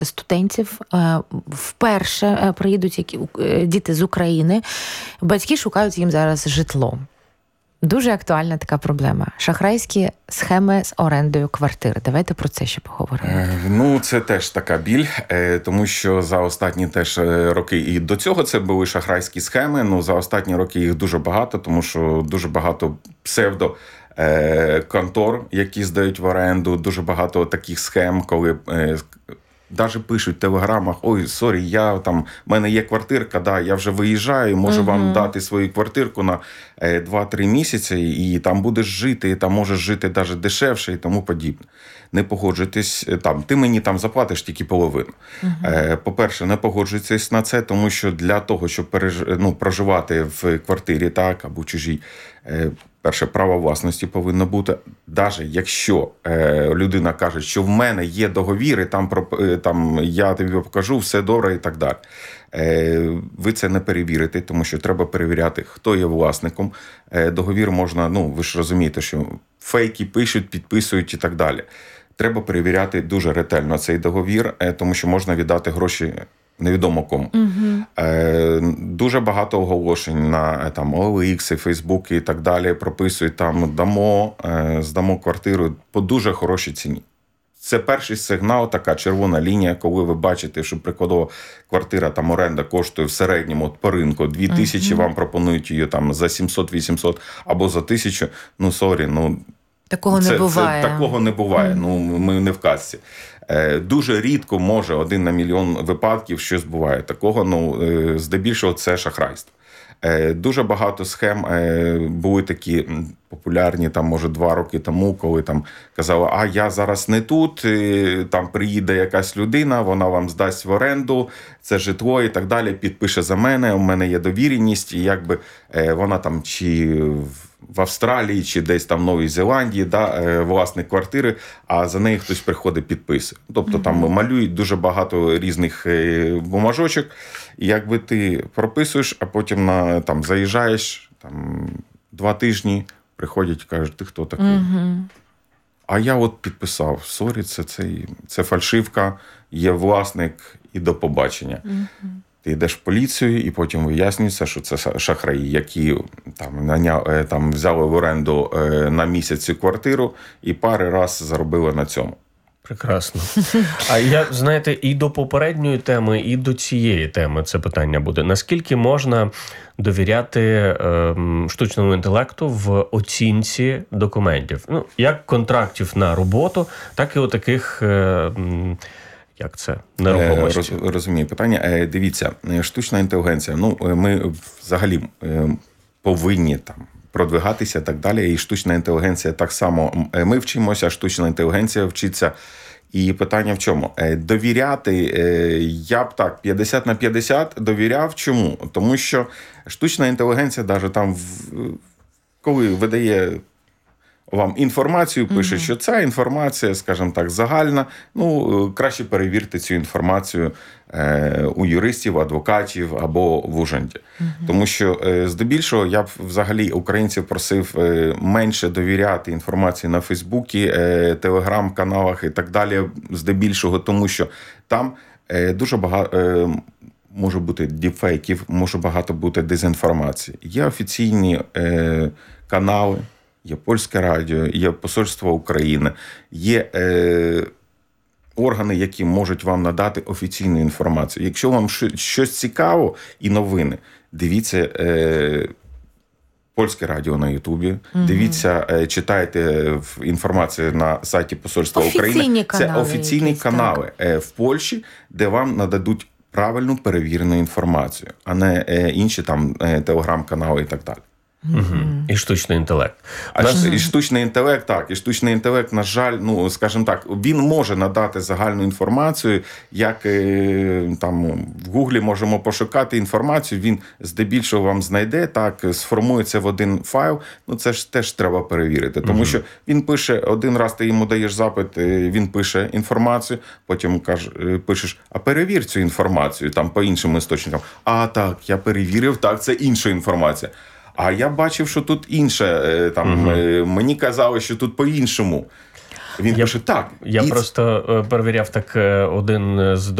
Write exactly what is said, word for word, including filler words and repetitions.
студентів вперше приїдуть які діти з України. Батьки шукають їм зараз житло. Дуже актуальна така проблема. Шахрайські схеми з орендою квартири. Давайте про це ще поговоримо. Е, ну, це теж така біль, е, тому що за останні теж роки, і до цього це були шахрайські схеми, ну за останні роки їх дуже багато, тому що дуже багато псевдо е, контор, які здають в оренду, дуже багато таких схем, коли е, даже пишуть в телеграмах: ой, сорі, я там, в мене є квартирка, да, я вже виїжджаю, можу uh-huh. вам дати свою квартирку на два-три місяці, і там будеш жити, і там можеш жити навіть дешевше і тому подібне. Не погоджуйтесь, там, ти мені там заплатиш тільки половину. Uh-huh. По-перше, не погоджуйтесь на це, тому що для того, щоб переж... ну, проживати в квартирі, так, або чужій, перше, право власності повинно бути. Навіть якщо е, людина каже, що в мене є договір, і там, там я тобі покажу, все добре і так далі. Е, ви це не перевірите, тому що треба перевіряти, хто є власником. Е, договір можна, ну ви ж розумієте, що фейки пишуть, підписують і так далі. Треба перевіряти дуже ретельно цей договір, е, тому що можна віддати гроші невідомо кому. Uh-huh. Е, дуже багато оголошень на там о ел ікс, Фейсбук і так далі прописують там дамо, е, здамо квартиру по дуже хорошій ціні. Це перший сигнал, така червона лінія, коли ви бачите, що прикладово квартира, там оренда коштує в середньому от, по ринку дві тисячі, uh-huh. вам пропонують її там за сімсот-вісімсот або за тисячу. Ну, сорі, ну такого це, не буває. Це, такого не буває. Mm. Ну, ми не в казці. Е, дуже рідко, може, один на мільйон випадків щось буває. Такого, ну, е, здебільшого, це шахрайство. Е, дуже багато схем е, були такі популярні, там, може, два роки тому, коли там казали, а я зараз не тут, е, там приїде якась людина, вона вам здасть в оренду це житло і так далі, підпише за мене, у мене є довіреність, і якби е, вона там чи в Австралії, чи десь там в Новій Зеландії, да, власник квартири, а за неї хтось приходить, підписує. Тобто mm-hmm. там малюють дуже багато різних бумажочок, і якби ти прописуєш, а потім на, там, заїжджаєш, там, два тижні, приходять і кажуть, ти хто такий? Mm-hmm. А я от підписав, сорі, це, це, це фальшивка, є власник і до побачення. Mm-hmm. Ти йдеш в поліцію, і потім вияснюється, що це шахраї, які там, наня... там взяли в оренду на місяць цю квартиру і пари раз заробили на цьому. Прекрасно. А я, знаєте, і до попередньої теми, і до цієї теми це питання буде. Наскільки можна довіряти е, штучному інтелекту в оцінці документів? Ну, як контрактів на роботу, так і отаких... Е, Як це? Нерухомості. Роз, розумію питання. Дивіться, штучна інтелігенція. Ну, ми взагалі повинні там продвигатися і так далі. І штучна інтелігенція так само. Ми вчимося, штучна інтелігенція вчиться. І питання в чому? Довіряти, я б так, п'ятдесят на п'ятдесят довіряв. Чому? Тому що штучна інтелігенція, навіть там, коли видає вам інформацію, пише, mm-hmm. що ця інформація, скажімо так, загальна, ну, краще перевірте цю інформацію е, у юристів, адвокатів або в Ужанді. Mm-hmm. Тому що, е, здебільшого, я б взагалі українців просив е, менше довіряти інформації на Фейсбуці, е, телеграм-каналах і так далі, здебільшого, тому що там е, дуже багато... Е, може бути діпфейків, може багато бути дезінформації. Є офіційні е, канали, є Польське радіо, є Посольство України, є е, органи, які можуть вам надати офіційну інформацію. Якщо вам щось цікаво і новини, дивіться е, Польське радіо на Ютубі, mm-hmm. дивіться, е, читайте інформацію на сайті Посольства офіційні України. Канали, це офіційні якісь, канали е, в Польщі, де вам нададуть правильну перевірену інформацію, а не е, інші там е, телеграм-канали і так далі. Угу. І штучний інтелект. А Нас... і штучний інтелект, так, і штучний інтелект, на жаль, ну, скажімо так, він може надати загальну інформацію, як там в Гуглі можемо пошукати інформацію, він здебільшого вам знайде, так, сформується в один файл, ну, це ж теж треба перевірити, тому угу. що він пише, один раз ти йому даєш запит, він пише інформацію, потім каже, пишеш, а перевір цю інформацію, там, по іншим істочникам. А, так, я перевірив, так, це інша інформація. А я бачив, що тут інше, там, угу. мені казали, що тут по-іншому. Він я, пише так. Я і... просто перевіряв так один з